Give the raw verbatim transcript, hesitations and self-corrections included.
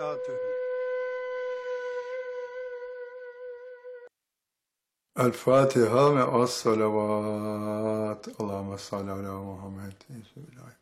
وبركاته. الفاتحة مع الصلوات. اللهم صل على محمد.